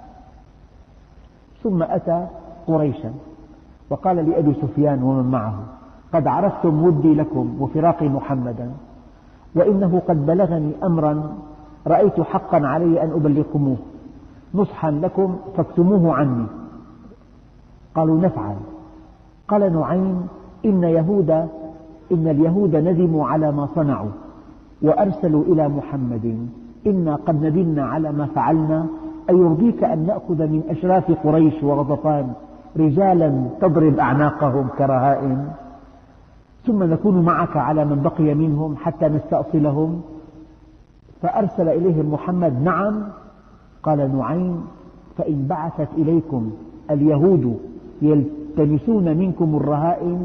[SPEAKER 2] ثم أتى قريشا وقال لأبي سفيان ومن معه قد عرفتم ودي لكم وفراقي محمدا، وإنه قد بلغني أمرا رأيت حقا علي أن أبلغكموه، نصحا لكم فاكتموه عني. قالوا نفعل. قال نعيم إن, يهود إن اليهود ندموا على ما صنعوا وأرسلوا إلى محمد إنا قد ندمنا على ما فعلنا، أيرضيك أن نأخذ من أشراف قريش وغطفان رجالا تضرب أعناقهم كرهائن، ثم نكون معك على من بقي منهم حتى نستأصلهم؟ فأرسل إليهم محمد نعم. قال نعيم فإن بعثت إليكم اليهود يلتمسون منكم الرهائن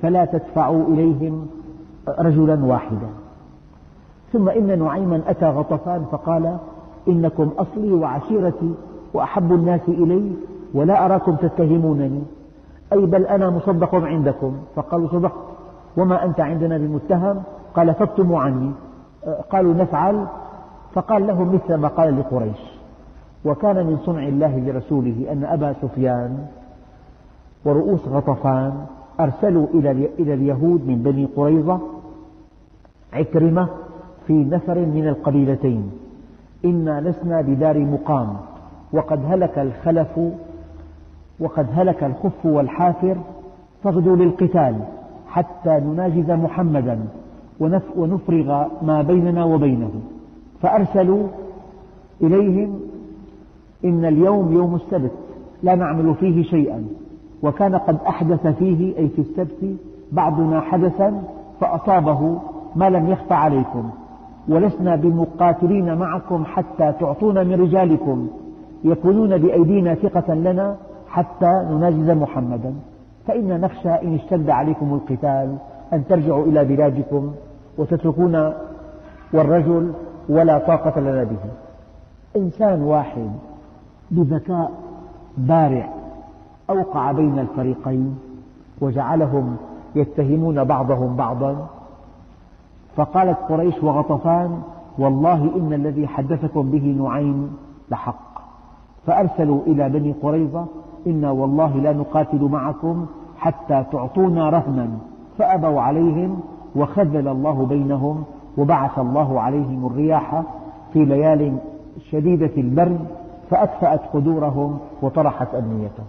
[SPEAKER 2] فلا تدفعوا إليهم رجلا واحدا. ثم إن نعيما أتى غطفان فقال إنكم أصلي وعشيرتي وأحب الناس إلي ولا أراكم تتهمونني، أي بل أنا مصدق عندكم. فقالوا صدقت وما أنت عندنا بمتهم، قال فاكتموا عني. قالوا نفعل، فقال لهم مثل ما قال لقريش. وكان من صنع الله لرسوله أن أبا سفيان ورؤوس غطفان أرسلوا إلى اليهود من بني قريظة عكرمة في نفر من القبيلتين: إنا لسنا بدار مقام، وقد هلك الخلف وقد هلك الخف والحافر، فاغدوا للقتال حتى نناجز محمدا ونفرغ ما بيننا وبينه. فأرسلوا إليهم: إن اليوم يوم السبت لا نعمل فيه شيئا، وكان قد أحدث فيه أي في السبت بعضنا حدثا فأصابه ما لم يخف عليكم، ولسنا بمقاتلين معكم حتى تعطونا من رجالكم يكونون بأيدينا ثقة لنا حتى نناجز محمدا، فإنا نخشى إن اشتد عليكم القتال أن ترجعوا إلى بلادكم وتتركونا والرجل ولا طاقة لنا به. إنسان واحد بذكاء بارع أوقع بين الفريقين وجعلهم يتهمون بعضهم بعضا. فقالت قريش وغطفان: والله إن الذي حدثكم به نعيم لحق. فأرسلوا إلى بني قريظة: إنا والله لا نقاتل معكم حتى تعطونا رهنا، فأبوا عليهم، وخذل الله بينهم، وبعث الله عليهم الرياح في ليال شديدة البرد فأطفأت قدورهم وطرحت أبنيتهم.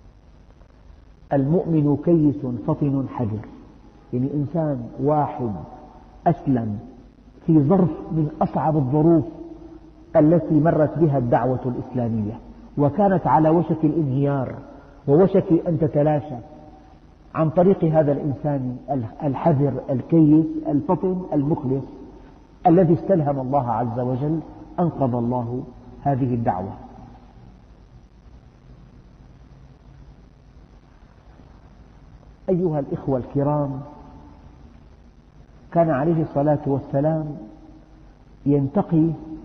[SPEAKER 2] المؤمن كيس فطن حجر، يعني إنسان واحد أسلم في ظرف من أصعب الظروف التي مرت بها الدعوة الإسلامية، وكانت على وشك الانهيار ووشك أن تتلاشى. عن طريق هذا الإنسان الحذر الكيس الفطن المخلص الذي استلهم الله عز وجل أنقذ الله هذه الدعوة. أيها الإخوة الكرام، كان عليه الصلاة والسلام ينتقي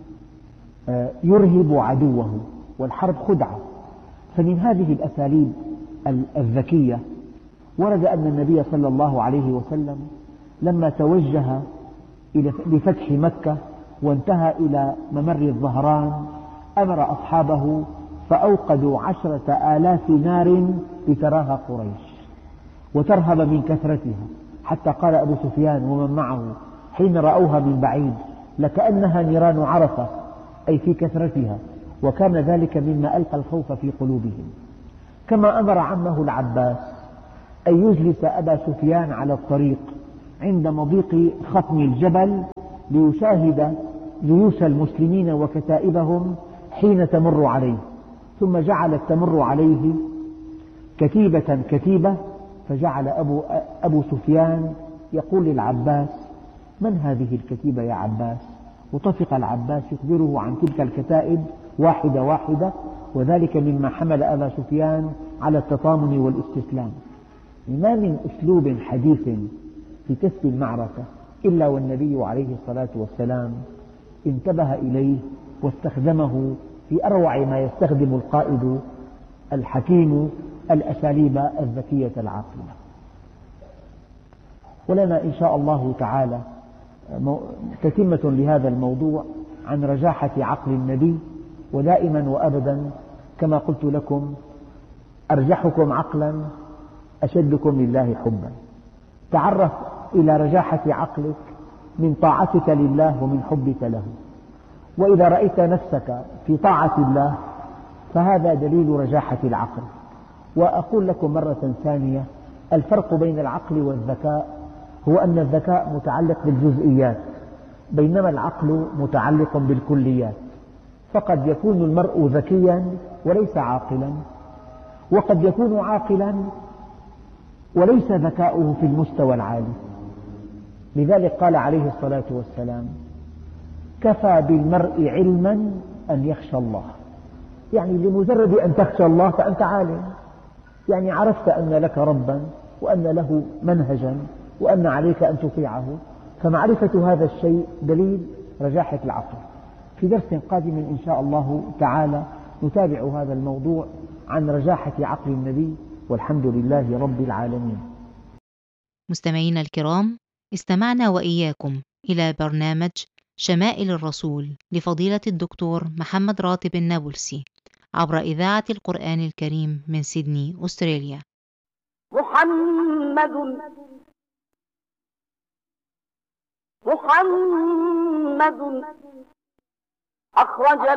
[SPEAKER 2] يرهب عدوه، والحرب خدعة. فمن هذه الأساليب الذكية ورد أن النبي صلى الله عليه وسلم لما توجه لفتح مكة وانتهى إلى ممر الظهران أمر أصحابه فأوقدوا عشرة آلاف نار لتراها قريش وترهب من كثرتها، حتى قال أبو سفيان ومن معه حين رأوها من بعيد: لكأنها نيران عرفة، أي في كثرتها. وكان ذلك مما ألقى الخوف في قلوبهم. كما أمر عمه العباس أن يجلس أبا سفيان على الطريق عند مضيق خطم الجبل ليشاهد جيوش المسلمين وكتائبهم حين تمر عليه، ثم جعلت تمر عليه كتيبة كتيبة، فجعل أبو, أبو سفيان يقول للعباس: من هذه الكتيبة يا عباس؟ وطفق العباس يخبره عن تلك الكتائب واحدة واحدة، وذلك مما حمل أبا سفيان على التطامن والاستسلام. ما من أسلوب حديث في كسب المعركة إلا والنبي عليه الصلاة والسلام انتبه إليه واستخدمه في أروع ما يستخدم القائد الحكيم الأساليب الذكية العاقلة. ولنا إن شاء الله تعالى تتمة لهذا الموضوع عن رجاحة عقل النبي، ودائما وأبدا كما قلت لكم: أرجحكم عقلا أشدكم لله حبا. تعرف إلى رجاحة عقلك من طاعتك لله ومن حبك له، وإذا رأيت نفسك في طاعة الله فهذا دليل رجاحة العقل. وأقول لكم مرة ثانية: الفرق بين العقل والذكاء هو أن الذكاء متعلق بالجزئيات، بينما العقل متعلق بالكليات. فقد يكون المرء ذكيا وليس عاقلا، وقد يكون عاقلا وليس ذكاؤه في المستوى العالي. لذلك قال عليه الصلاة والسلام: كفى بالمرء علما أن يخشى الله. يعني لمجرد أن تخشى الله فأنت عالم، يعني عرفت أن لك ربا وأن له منهجا وأن عليك أن تطيعه، فمعرفة هذا الشيء دليل رجاحة العقل. في درس قادم إن شاء الله تعالى نتابع هذا الموضوع عن رجاحة عقل النبي، والحمد لله رب العالمين.
[SPEAKER 1] مستمعينا الكرام، استمعنا وإياكم إلى برنامج شمائل الرسول لفضيلة الدكتور محمد راتب النابلسي عبر إذاعة القرآن الكريم من سيدني، أستراليا.
[SPEAKER 3] محمد محمد أخرج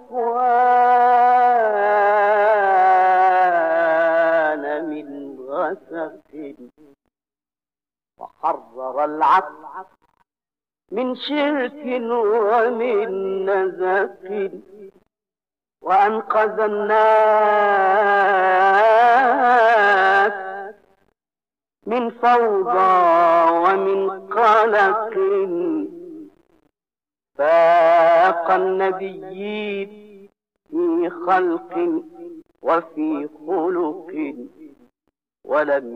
[SPEAKER 3] الأكوان من غسق وحرر العقل من شرك ومن نزق، وأنقذ الناس من فوضى ومن قلق، فاق النبيين في خلق وفي خلق، ولم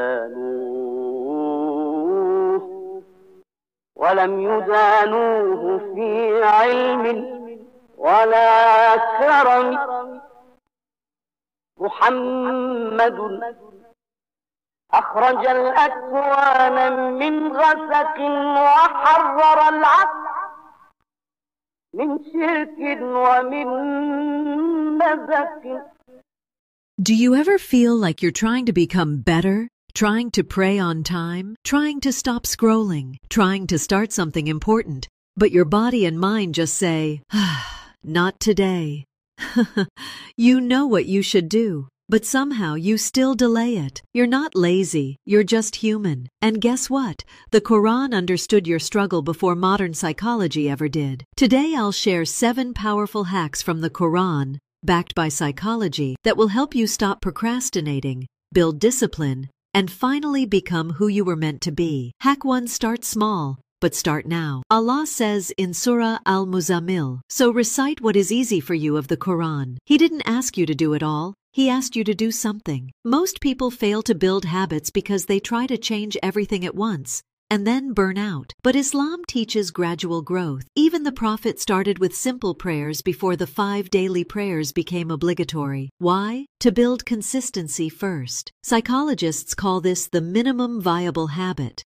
[SPEAKER 3] يدانوه ولم يدانوه في علم ولا كرم. محمد أخرج الأكوان من غسق وحرر العقل من شرك ومن نزق.
[SPEAKER 4] Do you ever feel like you're trying to become better? Trying to pray on time? Trying to stop scrolling? Trying to start something important? But your body and mind just say, ah, not today. You know what you should do, but somehow you still delay it. You're not lazy, you're just human. And guess what? The Quran understood your struggle before modern psychology ever did. Today I'll share seven powerful hacks from the Quran, backed by psychology, that will help you stop procrastinating, build discipline, and finally become who you were meant to be. Hack one: start small, but start now. Allah says in Surah Al-Muzammil, so recite what is easy for you of the Quran. He didn't ask you to do it all. He asked you to do something. Most people fail to build habits because they try to change everything at once and then burn out. But Islam teaches gradual growth. Even the Prophet started with simple prayers before the five daily prayers became obligatory. Why? To build consistency first. Psychologists call this the minimum viable habit.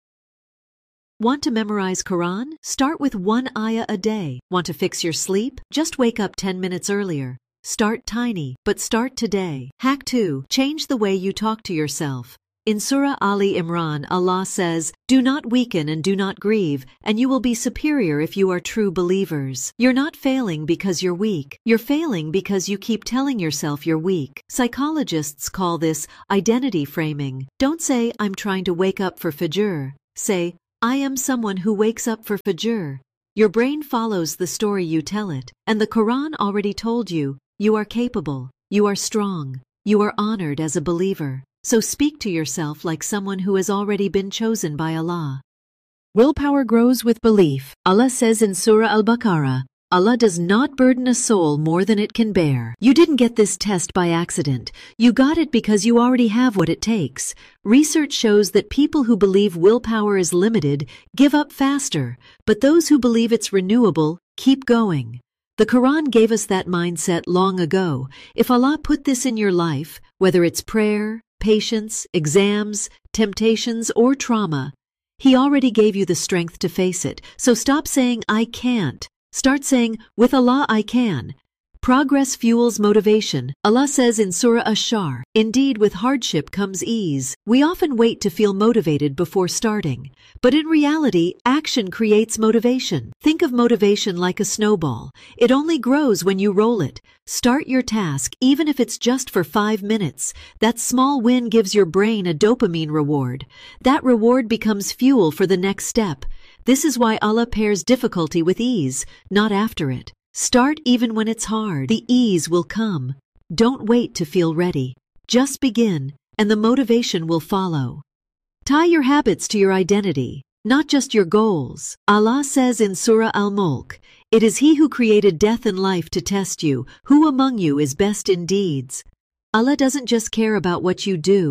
[SPEAKER 4] Want to memorize Quran? Start with one ayah a day. Want to fix your sleep? Just wake up ten minutes earlier. Start tiny, but start today. Hack two: change the way you talk to yourself. In Surah Ali Imran, Allah says, do not weaken and do not grieve, and you will be superior if you are true believers. You're not failing because you're weak. You're failing because you keep telling yourself you're weak. Psychologists call this identity framing. Don't say, I'm trying to wake up for Fajr. Say, I am someone who wakes up for Fajr. Your brain follows the story you tell it, and the Quran already told you, you are capable, you are strong, you are honored as a believer. So speak to yourself like someone who has already been chosen by Allah. Willpower grows with belief. Allah says in Surah Al-Baqarah, Allah does not burden a soul more than it can bear. You didn't get this test by accident. You got it because you already have what it takes. Research shows that people who believe willpower is limited give up faster, but those who believe it's renewable keep going. The Quran gave us that mindset long ago. If Allah put this in your life, whether it's prayer, patience, exams, temptations, or trauma, He already gave you the strength to face it. So stop saying, I can't. Start saying, with Allah I can. Progress fuels motivation. Allah says in Surah Ash-Shar, indeed with hardship comes ease. We often wait to feel motivated before starting. But in reality, action creates motivation. Think of motivation like a snowball. It only grows when you roll it. Start your task, even if it's just for five minutes. That small win gives your brain a dopamine reward. That reward becomes fuel for the next step. This is why Allah pairs difficulty with ease, not after it. Start even when it's hard. The ease will come. Don't wait to feel ready. Just begin, and the motivation will follow. Tie your habits to your identity, not just your goals. Allah says in Surah Al-Mulk, it is He who created death and life to test you. Who among you is best in deeds? Allah doesn't just care about what you do.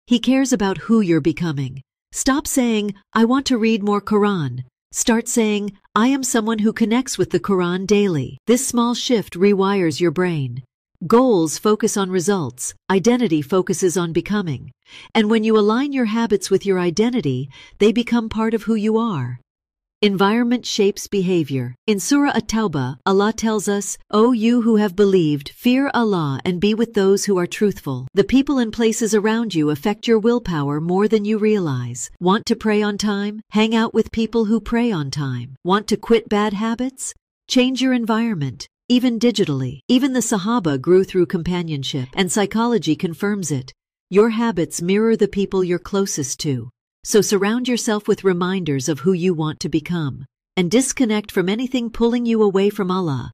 [SPEAKER 4] He cares about who you're becoming. Stop saying, I want to read more Quran. Start saying, I am someone who connects with the Quran daily. This small shift rewires your brain. Goals focus on results. Identity focuses on becoming. And when you align your habits with your identity, they become part of who you are. Environment shapes behavior. In Surah At-Tawbah, Allah tells us, O you who have believed, fear Allah and be with those who are truthful. The people and places around you affect your willpower more than you realize. Want to pray on time? Hang out with people who pray on time. Want to quit bad habits? Change your environment, even digitally. Even the Sahaba grew through companionship, and psychology confirms it. Your habits mirror the people you're closest to. So surround yourself with reminders of who you want to become, and disconnect from anything pulling you away from Allah.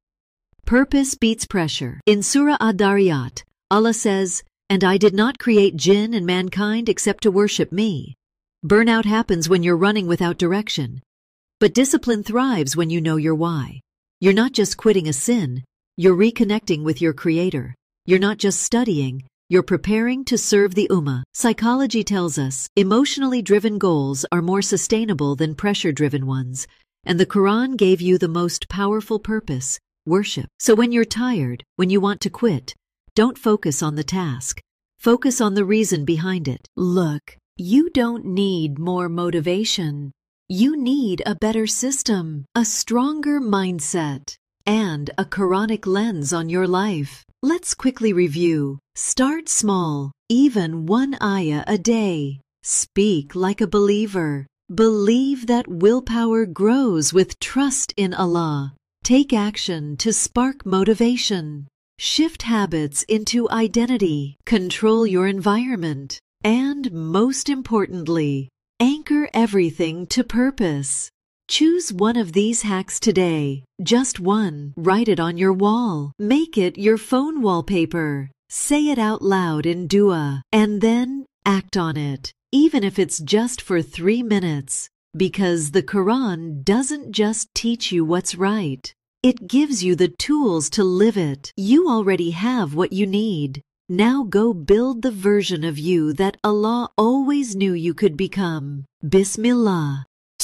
[SPEAKER 4] Purpose beats pressure. In Surah Ad-Dariyat, Allah says, And I did not create jinn and mankind except to worship me. Burnout happens when you're running without direction. But discipline thrives when you know your why. You're not just quitting a sin, you're reconnecting with your Creator. You're not just studying, you're preparing to serve the Ummah. Psychology tells us emotionally driven goals are more sustainable than pressure-driven ones, and the Quran gave you the most powerful purpose, worship. So when you're tired, when you want to quit, don't focus on the task. Focus on the reason behind it. Look, you don't need more motivation. You need a better system, a stronger mindset, and a Quranic lens on your life. Let's quickly review. Start small, even one ayah a day. Speak like a believer. Believe that willpower grows with trust in Allah. Take action to spark motivation. Shift habits into identity. Control your environment. And most importantly, anchor everything to purpose. Choose one of these hacks today. Just one. Write it on your wall. Make it your phone wallpaper. Say it out loud in dua. And then act on it, even if it's just for three minutes. Because the Quran doesn't just teach you what's right. It gives you the tools to live it. You already have what you need. Now go build the version of you that Allah always knew you could become. Bismillah.